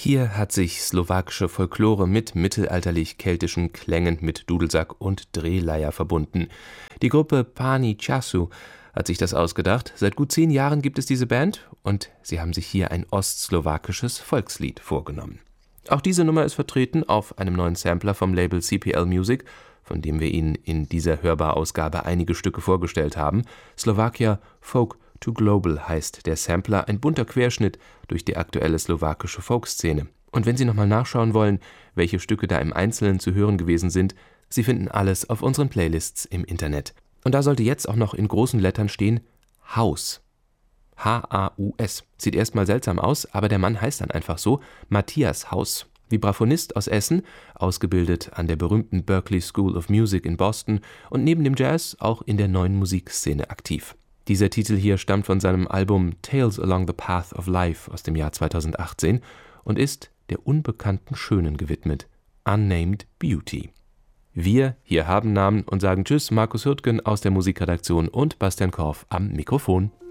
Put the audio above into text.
Hier hat sich slowakische Folklore mit mittelalterlich-keltischen Klängen mit Dudelsack und Drehleier verbunden. Die Gruppe Pani Času hat sich das ausgedacht. Seit gut 10 Jahren gibt es diese Band und sie haben sich hier ein ostslowakisches Volkslied vorgenommen. Auch diese Nummer ist vertreten auf einem neuen Sampler vom Label CPL Music, von dem wir Ihnen in dieser Hörbarausgabe einige Stücke vorgestellt haben. Slovakia Folk to Global heißt der Sampler, ein bunter Querschnitt durch die aktuelle slowakische Folkszene. Und wenn Sie nochmal nachschauen wollen, welche Stücke da im Einzelnen zu hören gewesen sind, Sie finden alles auf unseren Playlists im Internet. Und da sollte jetzt auch noch in großen Lettern stehen Haus. H-A-U-S. Sieht erstmal seltsam aus, aber der Mann heißt dann einfach so, Matthias Haus. Vibraphonist aus Essen, ausgebildet an der berühmten Berklee School of Music in Boston und neben dem Jazz auch in der neuen Musikszene aktiv. Dieser Titel hier stammt von seinem Album Tales Along the Path of Life aus dem Jahr 2018 und ist der unbekannten Schönen gewidmet, Unnamed Beauty. Wir hier haben Namen und sagen Tschüss, Markus Hürtgen aus der Musikredaktion und Bastian Korf am Mikrofon.